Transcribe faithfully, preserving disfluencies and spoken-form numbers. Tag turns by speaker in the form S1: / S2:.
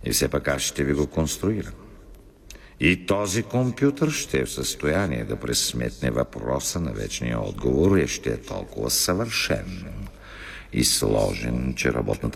S1: И все пак аз ще ви го конструирам. И този компютър ще е в състояние да пресметне въпроса на вечния отговор и ще е толкова съвършен и сложен, че работната